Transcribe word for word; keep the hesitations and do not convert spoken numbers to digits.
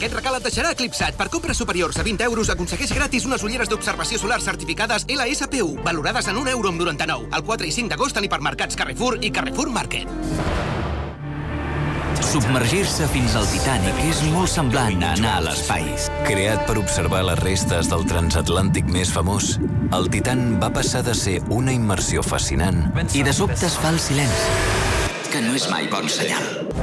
Aquest regal et deixarà eclipsat. Per compres superiors a vint euros aconsegueix gratis unes ulleres d'observació solar certificades L S P U, valorades en un euro amb noranta-nou. El quatre i cinc d'agost en hipermercats Carrefour i Carrefour Market. Submergir-se fins al Titanic és molt semblant a anar a l'espai. Creat per observar les restes del transatlàntic més famós, el Titan va passar de ser una immersió fascinant i de sobte es fa el silenci, que no és mai bon senyal.